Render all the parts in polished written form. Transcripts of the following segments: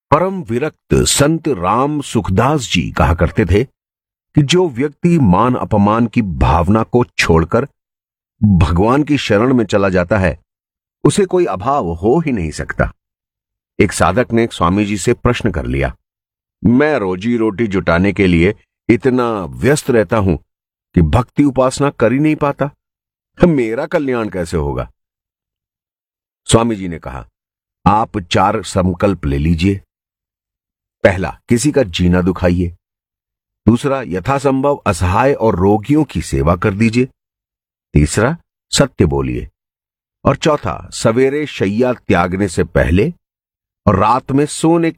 परम विरक्त संत राम सुखदास जी कहा करते थे कि जो व्यक्ति मान अपमान की भावना को छोड़कर भगवान की शरण में चला जाता है उसे कोई अभाव हो ही नहीं सकता। एक साधक ने स्वामी जी से प्रश्न कर लिया, मैं रोजी रोटी जुटाने के लिए इतना व्यस्त रहता हूं कि भक्ति उपासना कर ही नहीं पाता, मेरा कल्याण कैसे होगा? स्वामी जी ने कहा, आप 4 संकल्प ले लीजिए। पहला, किसी का जीना दुखाइए। दूसरा, यथासंभव असहाय और रोगियों की सेवा कर दीजिए। तीसरा, सत्य बोलिए। और चौथा, सवेरे शैया त्यागने से पहले और रात में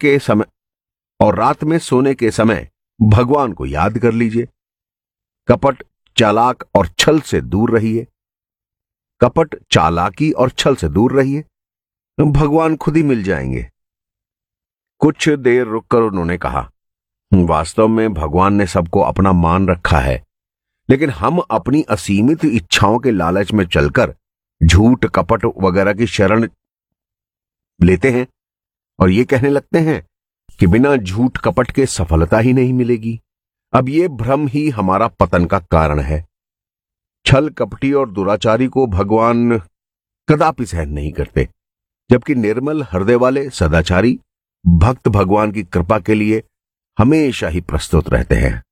सोने के समय भगवान को याद कर लीजिए। कपट, चालाक और छल से दूर रहिए। कपट, चालाकी और छल से दूर रहिए, भगवान खुद ही मिल जाएंगे। कुछ देर रुककर उन्होंने कहा, वास्तव में भगवान ने सबको अपना मान रखा है, लेकिन हम अपनी असीमित इच्छाओं के लालच में चलकर झूठ, कपट वगैरह की शरण लेते हैं और ये कहने लगते हैं कि बिना झूठ कपट के सफलता ही नहीं मिलेगी। अब ये भ्रम ही हमारा पतन का कारण है। छल, कपटी और दुराचारी को भगवान कदापि सहन नहीं करते, जबकि निर्मल हृदय वाले सदाचारी भक्त भगवान की कृपा के लिए हमेशा ही प्रस्तुत रहते हैं।